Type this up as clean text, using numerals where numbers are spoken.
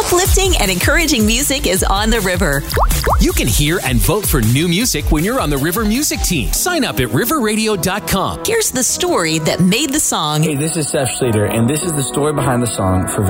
Uplifting and encouraging music is on the river. You can hear and vote for new music when you're on the River Music team. Sign up at riverradio.com. Here's the story that made the song. Hey, this is Seth Schleter, and this is the story behind the song for